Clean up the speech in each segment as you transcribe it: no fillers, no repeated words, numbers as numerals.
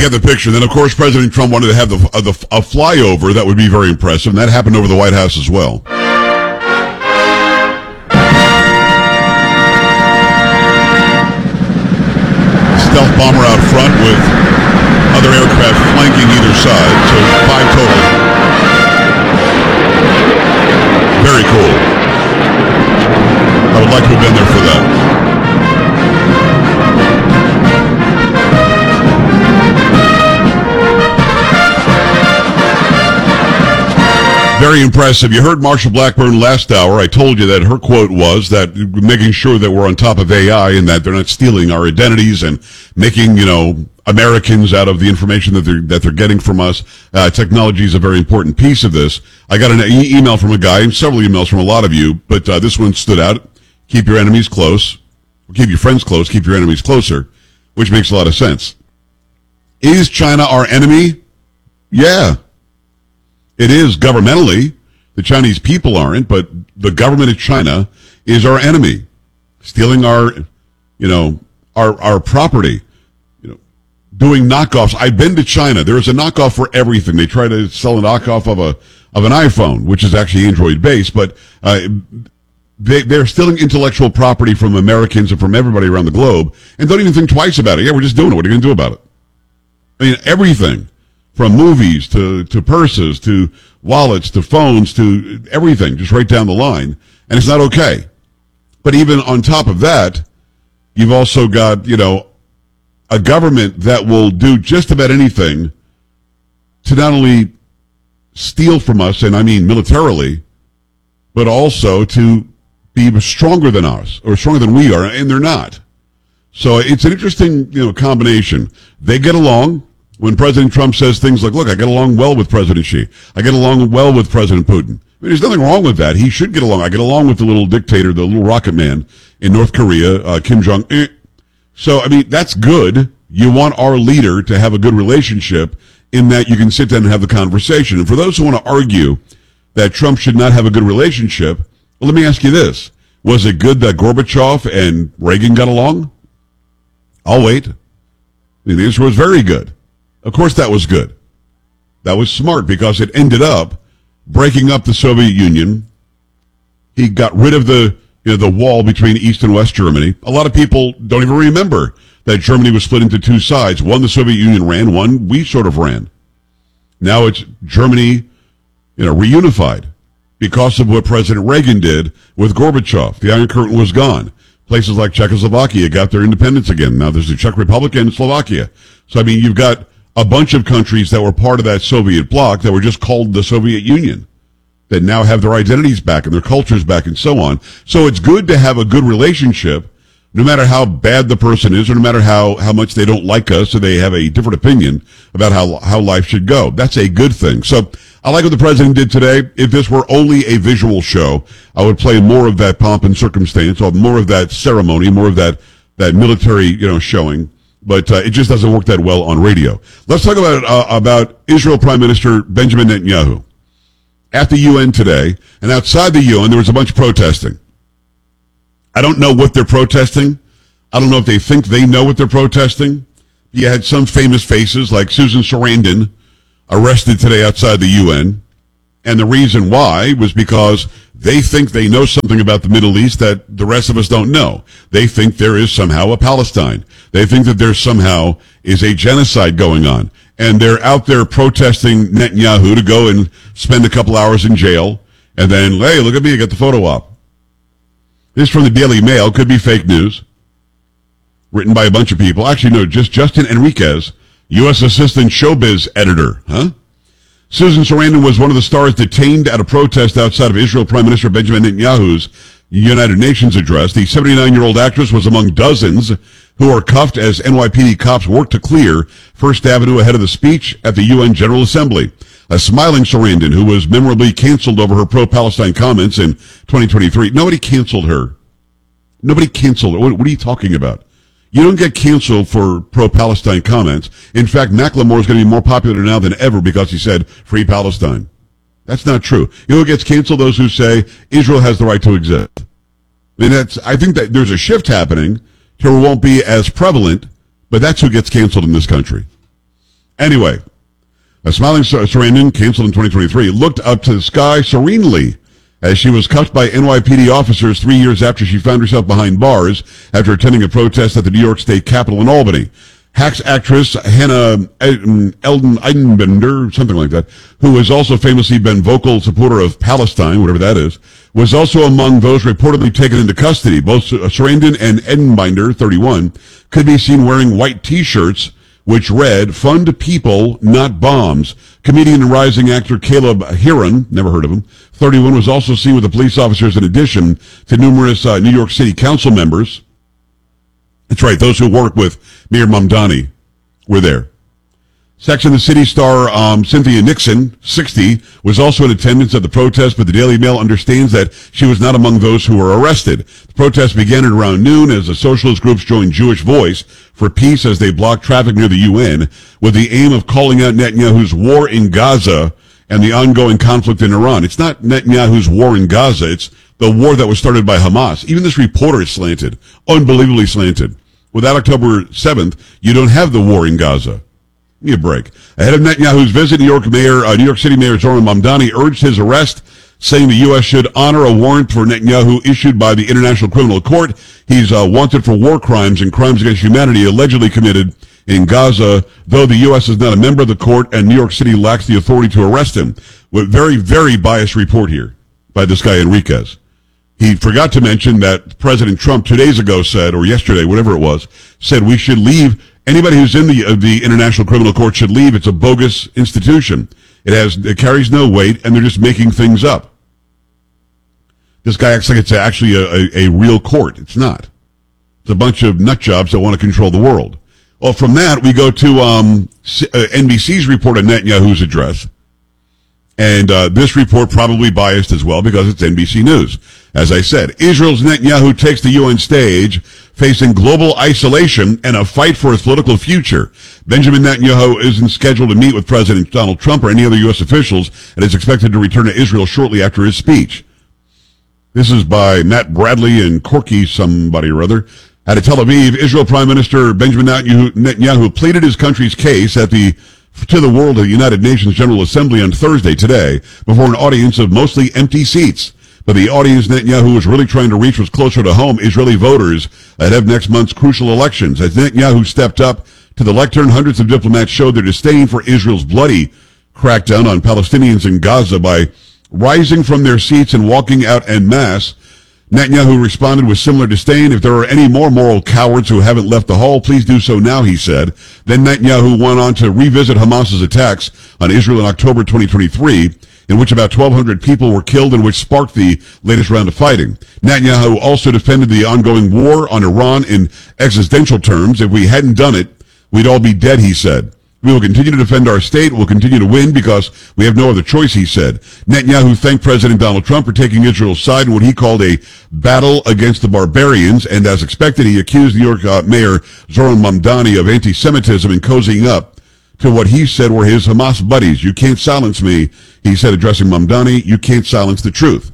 get the picture. Then, of course, President Trump wanted to have a flyover that would be very impressive, and that happened over the White House as well. Stealth bomber out front with other aircraft flanking either side, so 5 total. Very cool. I would like to have been there for that. Very impressive. You heard Marsha Blackburn last hour. I told you that her quote was that making sure that we're on top of AI and that they're not stealing our identities and making, Americans out of the information that they're getting from us. Technology is a very important piece of this. I got an email from a guy and several emails from a lot of you, but this one stood out. Keep your enemies close. Keep your friends close. Keep your enemies closer, which makes a lot of sense. Is China our enemy? Yeah. It is governmentally. The Chinese people aren't, but the government of China is our enemy, stealing our property, doing knockoffs. I've been to China. There is a knockoff for everything. They try to sell a knockoff of an iPhone, which is actually Android based, but they're stealing intellectual property from Americans and from everybody around the globe, and don't even think twice about it. Yeah, we're just doing it. What are you going to do about it? I mean, everything. From movies to purses to wallets to phones to everything, just right down the line. And it's not okay. But even on top of that, you've also got, a government that will do just about anything to not only steal from us, and I mean militarily, but also to be stronger than us or stronger than we are, and they're not. So it's an interesting, combination. They get along. When President Trump says things like, look, I get along well with President Xi. I get along well with President Putin. I mean, there's nothing wrong with that. He should get along. I get along with the little dictator, the little rocket man in North Korea, Kim Jong-un. So, I mean, that's good. You want our leader to have a good relationship in that you can sit down and have the conversation. And for those who want to argue that Trump should not have a good relationship, well, let me ask you this. Was it good that Gorbachev and Reagan got along? I'll wait. The answer was very good. Of course that was good. That was smart because it ended up breaking up the Soviet Union. He got rid of the wall between East and West Germany. A lot of people don't even remember that Germany was split into two sides. One the Soviet Union ran, one we sort of ran. Now it's Germany, reunified because of what President Reagan did with Gorbachev. The Iron Curtain was gone. Places like Czechoslovakia got their independence again. Now there's the Czech Republic and Slovakia. So, I mean, you've got a bunch of countries that were part of that Soviet bloc that were just called the Soviet Union that now have their identities back and their cultures back and so on. So it's good to have a good relationship, no matter how bad the person is or no matter how much they don't like us or they have a different opinion about how life should go. That's a good thing. So I like what the president did today. If this were only a visual show, I would play more of that pomp and circumstance, or more of that ceremony, more of that military, showing. But it just doesn't work that well on radio. Let's talk about Israel Prime Minister Benjamin Netanyahu. At the UN today, and outside the UN, there was a bunch of protesting. I don't know what they're protesting. I don't know if they think they know what they're protesting. You had some famous faces like Susan Sarandon arrested today outside the UN. And the reason why was because they think they know something about the Middle East that the rest of us don't know. They think there is somehow a Palestine. They think that there somehow is a genocide going on. And they're out there protesting Netanyahu to go and spend a couple hours in jail. And then, hey, look at me, I got the photo op. This is from the Daily Mail. Could be fake news. Written by a bunch of people. Actually, no, just Justin Enriquez, U.S. Assistant Showbiz Editor. Susan Sarandon was one of the stars detained at a protest outside of Israel Prime Minister Benjamin Netanyahu's United Nations address. The 79-year-old actress was among dozens who were cuffed as NYPD cops worked to clear First Avenue ahead of the speech at the UN General Assembly. A smiling Sarandon, who was memorably canceled over her pro-Palestine comments in 2023. Nobody canceled her. Nobody canceled her. What are you talking about? You don't get canceled for pro-Palestine comments. In fact, Macklemore is going to be more popular now than ever because he said, free Palestine. That's not true. You know who gets canceled? Those who say Israel has the right to exist. I think that there's a shift happening to where it won't be as prevalent, but that's who gets canceled in this country. Anyway, a smiling Sarandon, canceled in 2023, looked up to the sky serenely as she was cuffed by NYPD officers 3 years after she found herself behind bars after attending a protest at the New York State Capitol in Albany. Hacks actress Hannah Eldon Eidenbender, something like that, who has also famously been vocal supporter of Palestine, whatever that is, was also among those reportedly taken into custody. Both Sarandon and Eidenbender, 31, could be seen wearing white T-shirts which read, "Fund people, not bombs." Comedian and rising actor Caleb Heron, never heard of him, 31, was also seen with the police officers in addition to numerous New York City council members. That's right, those who work with Mayor Mamdani were there. Sex and the City star Cynthia Nixon, 60, was also in attendance at the protest, but the Daily Mail understands that she was not among those who were arrested. The protest began at around noon as the socialist groups joined Jewish Voice for Peace as they blocked traffic near the UN with the aim of calling out Netanyahu's war in Gaza and the ongoing conflict in Iran. It's not Netanyahu's war in Gaza, it's the war that was started by Hamas. Even this reporter is slanted, unbelievably slanted. Without October 7th, you don't have the war in Gaza. Give me a break. Ahead of Netanyahu's visit, New York City Mayor Zoran Mamdani urged his arrest, saying the U.S. should honor a warrant for Netanyahu issued by the International Criminal Court. He's wanted for war crimes and crimes against humanity allegedly committed in Gaza, though the U.S. is not a member of the court and New York City lacks the authority to arrest him. With very, very biased report here by this guy Enriquez. He forgot to mention that President Trump 2 days ago said, or yesterday, whatever it was, said we should leave. Anybody who's in the International Criminal Court should leave. It's a bogus institution. It carries no weight, and they're just making things up. This guy acts like it's actually a real court. It's not. It's a bunch of nut jobs that want to control the world. Well, from that, we go to NBC's report on Netanyahu's address. And this report probably biased as well because it's NBC News. As I said, Israel's Netanyahu takes the UN stage, facing global isolation and a fight for his political future. Benjamin Netanyahu isn't scheduled to meet with President Donald Trump or any other U.S. officials and is expected to return to Israel shortly after his speech. This is by Matt Bradley and Corky somebody or other. At Tel Aviv, Israel Prime Minister Benjamin Netanyahu pleaded his country's case to the world at the United Nations General Assembly on Thursday today before an audience of mostly empty seats. But the audience Netanyahu was really trying to reach was closer to home, Israeli voters ahead of next month's crucial elections. As Netanyahu stepped up to the lectern, hundreds of diplomats showed their disdain for Israel's bloody crackdown on Palestinians in Gaza by rising from their seats and walking out en masse. Netanyahu responded with similar disdain. If there are any more moral cowards who haven't left the hall, please do so now, he said. Then Netanyahu went on to revisit Hamas's attacks on Israel in October 2023, in which about 1,200 people were killed and which sparked the latest round of fighting. Netanyahu also defended the ongoing war on Iran in existential terms. If we hadn't done it, we'd all be dead, he said. We will continue to defend our state. We'll continue to win because we have no other choice, he said. Netanyahu thanked President Donald Trump for taking Israel's side in what he called a battle against the barbarians. And as expected, he accused New York Mayor Zoran Mamdani of anti-Semitism and cozying up to what he said were his Hamas buddies. You can't silence me, he said, addressing Mamdani. You can't silence the truth.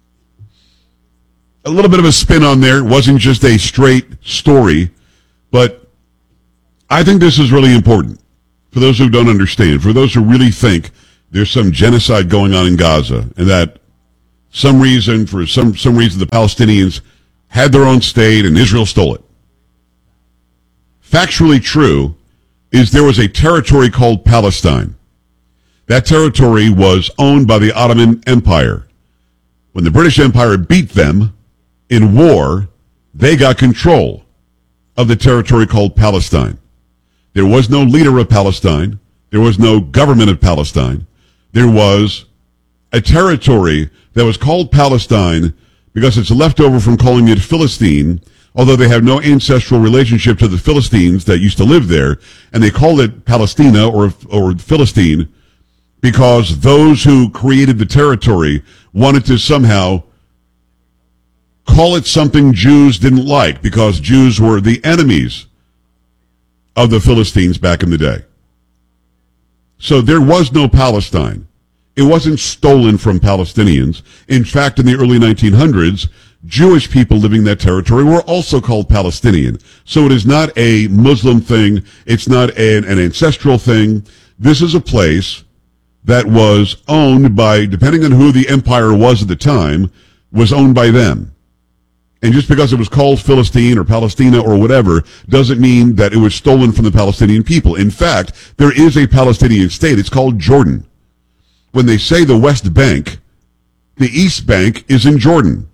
A little bit of a spin on there. It wasn't just a straight story, but I think this is really important. For those who don't understand, for those who really think there's some genocide going on in Gaza and that for some reason the Palestinians had their own state and Israel stole it. Factually true is there was a territory called Palestine. That territory was owned by the Ottoman Empire. When the British Empire beat them in war, they got control of the territory called Palestine. There was no leader of Palestine. There was no government of Palestine. There was a territory that was called Palestine because it's left over from calling it Philistine, although they have no ancestral relationship to the Philistines that used to live there, and they called it Palestina or Philistine because those who created the territory wanted to somehow call it something Jews didn't like because Jews were the enemies of the Philistines back in the day. So there was no Palestine. It wasn't stolen from Palestinians. In fact, in the early 1900s, Jewish people living in that territory were also called Palestinian. So it is not a Muslim thing. It's not an ancestral thing. This is a place that was owned by, depending on who the empire was at the time, was owned by them. And just because it was called Philistine or Palestina or whatever doesn't mean that it was stolen from the Palestinian people. In fact, there is a Palestinian state. It's called Jordan. When they say the West Bank, the East Bank is in Jordan.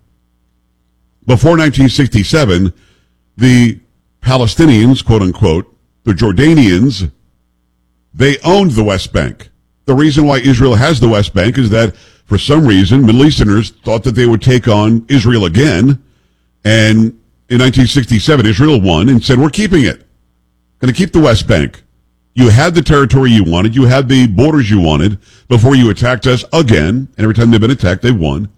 Before 1967, the Palestinians, quote unquote, the Jordanians, they owned the West Bank. The reason why Israel has the West Bank is that for some reason, Middle Easterners thought that they would take on Israel again. And in 1967, Israel won and said, we're keeping it. Going to keep the West Bank. You had the territory you wanted. You had the borders you wanted before you attacked us again. And every time they've been attacked, they've won.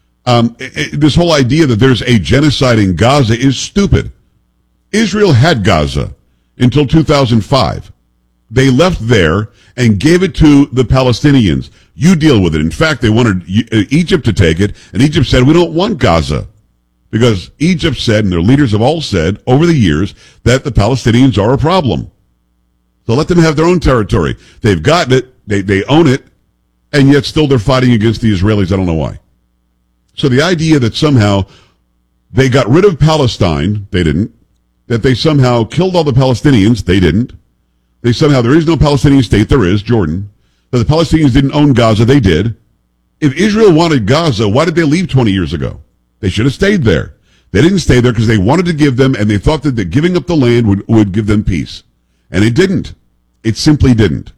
This whole idea that there's a genocide in Gaza is stupid. Israel had Gaza until 2005. They left there and gave it to the Palestinians. You deal with it. In fact, they wanted Egypt to take it, and Egypt said, we don't want Gaza. Because Egypt said, and their leaders have all said over the years, that the Palestinians are a problem. So let them have their own territory. They've gotten it, they own it, and yet still they're fighting against the Israelis. I don't know why. So the idea that somehow they got rid of Palestine, they didn't. That they somehow killed all the Palestinians, they didn't. They somehow, there is no Palestinian state, there is, Jordan. That the Palestinians didn't own Gaza, they did. If Israel wanted Gaza, why did they leave 20 years ago? They should have stayed there. They didn't stay there because they wanted to give them, and they thought that giving up the land would give them peace. And it didn't. It simply didn't.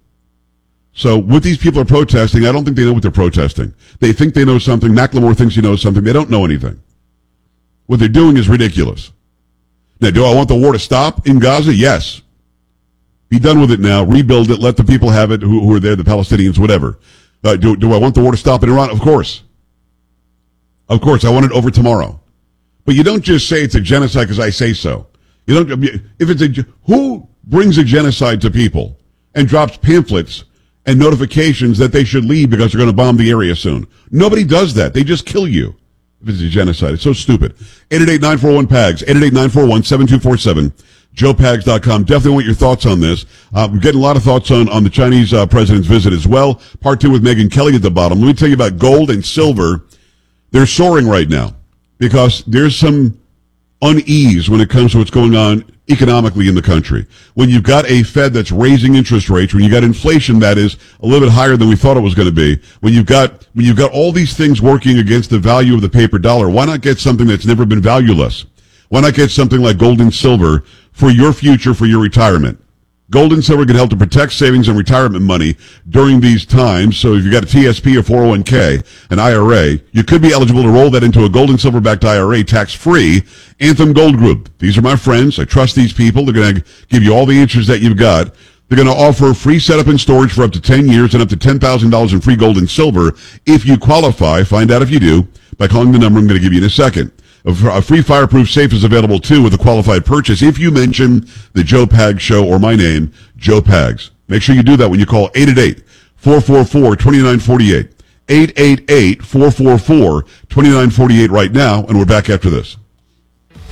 So what these people are protesting, I don't think they know what they're protesting. They think they know something. Macklemore thinks he knows something. They don't know anything. What they're doing is ridiculous. Now, do I want the war to stop in Gaza? Yes. Be done with it now. Rebuild it. Let the people have it who are there, the Palestinians, whatever. Do I want the war to stop in Iran? Of course. Of course. I want it over tomorrow. But you don't just say it's a genocide because I say so. You don't. If it's who brings a genocide to people and drops pamphlets and notifications that they should leave because they're going to bomb the area soon? Nobody does that. They just kill you if it's a genocide. It's so stupid. 888-941-PAGS, 888-941-7247, joepags.com. Definitely want your thoughts on this. We're getting a lot of thoughts on the Chinese president's visit as well. Part 2 with Megyn Kelly at the bottom. Let me tell you about gold and silver. They're soaring right now because there's some unease when it comes to what's going on economically in the country. When you've got a Fed that's raising interest rates, when you got inflation that is a little bit higher than we thought it was going to be, when you've got all these things working against the value of the paper dollar, why not get something that's never been valueless? Why not get something like gold and silver for your future, for your retirement? Gold and silver can help to protect savings and retirement money during these times. So if you've got a TSP or 401k, an IRA, you could be eligible to roll that into a gold and silver-backed IRA tax-free. Anthem Gold Group. These are my friends. I trust these people. They're going to give you all the answers that you've got. They're going to offer free setup and storage for up to 10 years and up to $10,000 in free gold and silver if you qualify. Find out if you do by calling the number I'm going to give you in a second. A free fireproof safe is available, too, with a qualified purchase if you mention the Joe Pags Show or my name, Joe Pags. Make sure you do that when you call 888-444-2948. 888-444-2948 right now, and we're back after this.